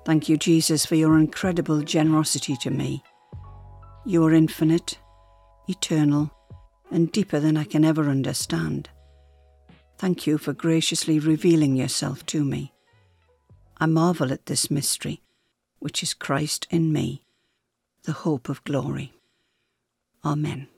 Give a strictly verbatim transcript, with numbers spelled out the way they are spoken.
Thank you, Jesus, for your incredible generosity to me. You are infinite, eternal, and deeper than I can ever understand. Thank you for graciously revealing yourself to me. I marvel at this mystery, which is Christ in me, the hope of glory. Amen.